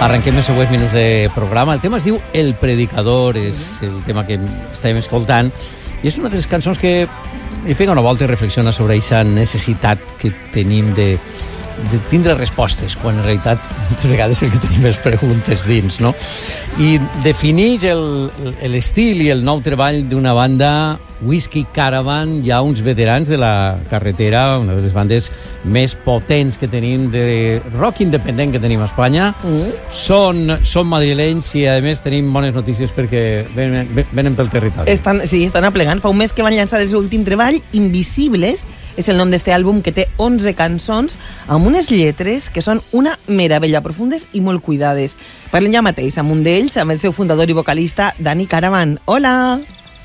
Arrenquem els següents minuts de programa. El tema es diu El Predicador, és el tema que estàvem escoltant, i és una de les cançons que li pega una volta i reflexiona sobre aquesta necessitat que tenim de tindre respostes, quan en realitat moltes vegades el que tenim és preguntes dins, no? I defineix l'estil i el nou treball d'una banda, Whiskey Caravan, ja uns veterans de la carretera, una de les bandes més potents que tenim de rock independent que tenim a Espanya. Són madrilenys i, a més, tenim bones notícies perquè venen pel territori. Estan aplegant. Fa un mes que van llançar el seu últim treball, Invisibles, és el nom d'este àlbum, que té 11 cançons amb unes lletres que són una meravella, profundes i molt cuidades. Parlem ja mateix amb un d'ells, amb el seu fundador i vocalista, Dani Caravan. Hola!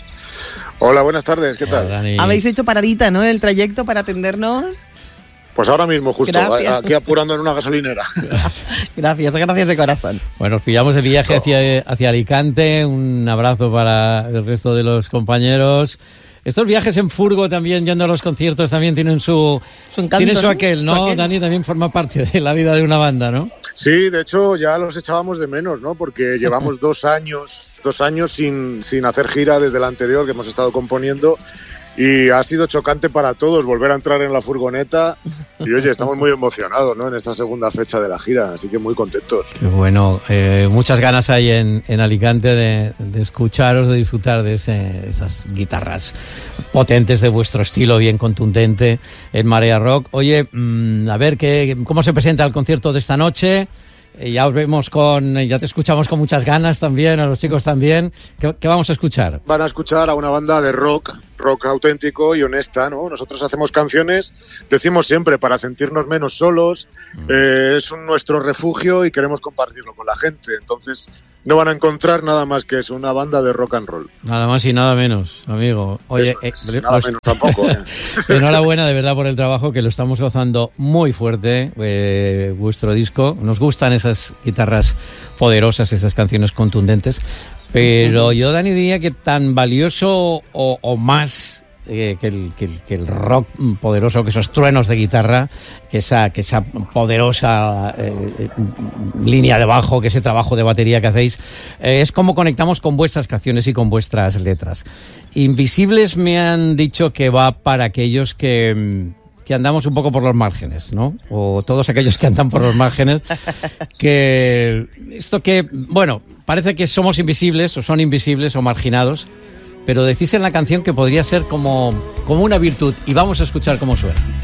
Hola, buenas tardes, ¿qué tal? Dani. Habéis hecho paradita, ¿no?, el trayecto para atendernos. Pues ahora mismo, justo, Gracias. aquí apurando en una gasolinera. Gracias de corazón. Bueno, nos pillamos el viaje hacia Alicante. Un abrazo para el resto de los compañeros. Estos viajes en furgo también, yendo a los conciertos, también tienen su encanto, tienen su ¿no? aquel, ¿no? Su aquel. Dani, también forma parte de la vida de una banda, ¿no? Sí, de hecho ya los echábamos de menos, ¿no? Porque llevamos 2 años sin hacer gira desde la anterior que hemos estado componiendo. Y ha sido chocante para todos volver a entrar en la furgoneta. Y oye, estamos muy emocionados, ¿no?, en esta segunda fecha de la gira, así que muy contentos. Qué bueno. Muchas ganas hay en Alicante de escucharos, de disfrutar de esas guitarras potentes de vuestro estilo, bien contundente, en Marea Rock. Oye, a ver, ¿cómo se presenta el concierto de esta noche? Ya os vemos ya te escuchamos con muchas ganas también, a los chicos también. ¿Qué vamos a escuchar? Van a escuchar a una banda de rock auténtico y honesta, ¿no? Nosotros hacemos canciones, decimos siempre, para sentirnos menos solos. Es nuestro refugio y queremos compartirlo con la gente. Entonces no van a encontrar nada más que es una banda de rock and roll. Nada más y nada menos, amigo. Oye, nada menos tampoco. Enhorabuena de verdad por el trabajo, que lo estamos gozando muy fuerte, vuestro disco. Nos gustan esas guitarras poderosas, esas canciones contundentes. Pero yo, Dani, diría que tan valioso o más que el rock poderoso, que esos truenos de guitarra, que esa poderosa línea de bajo, que ese trabajo de batería que hacéis, es como conectamos con vuestras canciones y con vuestras letras. Invisibles me han dicho que va para aquellos que andamos un poco por los márgenes, ¿no? O todos aquellos que andan por los márgenes, que esto que, bueno, parece que somos invisibles, o son invisibles, o marginados, pero decís en la canción que podría ser como una virtud, y vamos a escuchar cómo suena.